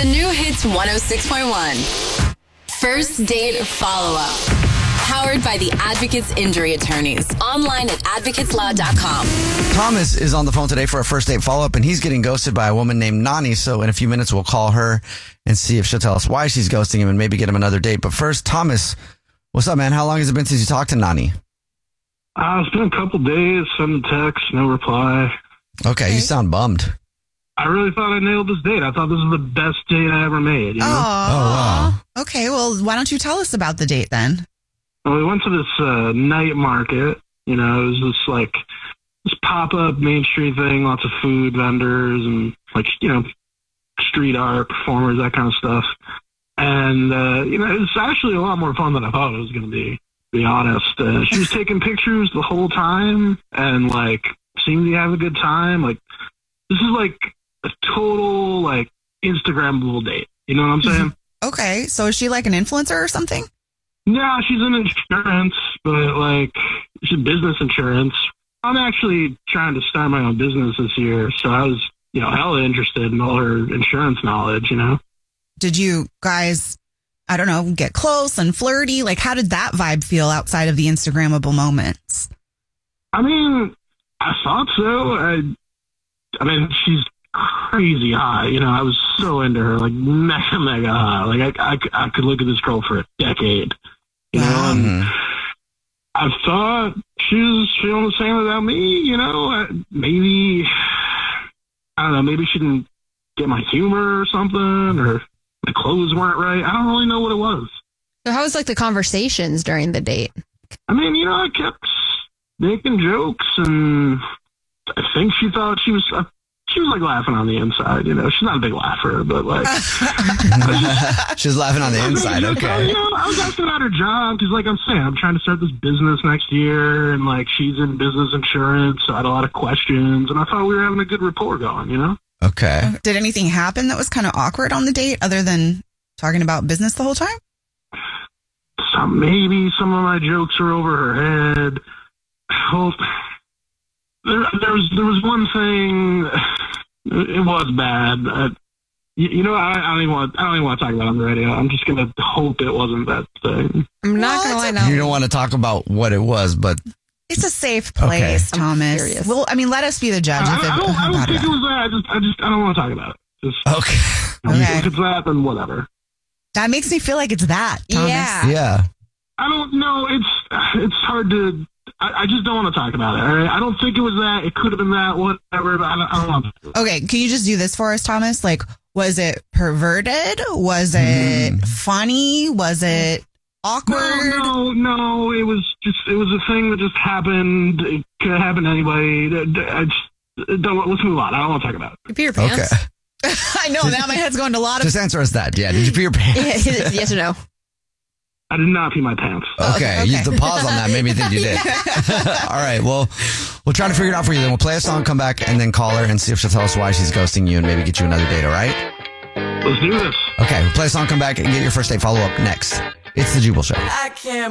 The new Hits 106.1. First Date Follow-Up. Powered by the Advocates Injury Attorneys. Online at advocateslaw.com. Thomas is on the phone today for a first date follow-up, and he's getting ghosted by a woman named Nani. So in a few minutes, we'll call her and see if she'll tell us why she's ghosting him and maybe get him another date. But first, Thomas, what's up, man? How long has it been since you talked to Nani? It's been a couple days. Send a text, no reply. Okay, you sound bummed. I really thought I nailed this date. I thought this was the best date I ever made. You know? Oh, wow. Okay, well, why don't you tell us about the date then? Well, we went to this night market. You know, it was this pop-up Main Street thing, lots of food vendors and, street art performers, that kind of stuff. And, it's actually a lot more fun than I thought it was going to be honest. She was taking pictures the whole time and, seemed to have a good time. This is, a total, Instagrammable date. You know what I'm saying? Okay, so is she like an influencer or something? No, she's in insurance, but, she's business insurance. I'm actually trying to start my own business this year, so I was, hella interested in all her insurance knowledge, Did you guys, I don't know, get close and flirty? How did that vibe feel outside of the Instagrammable moments? I mean, I thought so. I mean, she's crazy hot. I was so into her, mega, mega hot. I could look at this girl for a decade, Wow. and I thought she was feeling the same about me, maybe, I don't know, maybe she didn't get my humor or something, or my clothes weren't right. I don't really know what it was. So how was the conversations during the date? I mean, I kept making jokes, and I think she thought she was laughing on the inside. She's not a big laugher, but She's laughing on the inside. Okay. I was asking about her job because, I'm saying, I'm trying to start this business next year, and she's in business insurance, so I had a lot of questions, and I thought we were having a good rapport going. Okay. Did anything happen that was kind of awkward on the date other than talking about business the whole time? Maybe some of my jokes were over her head. Well, there was one thing. It was bad. I don't even want to talk about it on the radio. I'm just gonna hope it wasn't that thing. I'm not going to lie now. You don't want to talk about what it was, but It's a safe place, Thomas. curious. Well, let us be the judge. I don't think it was that. I don't want to talk about it. okay. If it's that, then whatever. That makes me feel like it's that, Thomas. Yeah. Yeah. I don't know. It's hard to. I just don't want to talk about it. All right? I don't think it was that. It could have been that. Whatever. But I don't want to. Okay, can you just do this for us, Thomas? Was it perverted? Was it funny? Was it awkward? No. It was a thing that just happened. It could have happened to anybody. Let's move on. I don't want to talk about it. You pee your pants? Okay. I know, now my head's going to a lot of... Just answer us that. Yeah. Did you pee your pants? Yes or no? I did not pee my pants. Okay. The pause on that made me think you did. All right. Well, we'll try to figure it out for you then. We'll play a song, come back, and then call her and see if she'll tell us why she's ghosting you and maybe get you another date, all right? Let's do this. Okay. We'll play a song, come back, and get your first date follow-up next. It's The Jubal Show.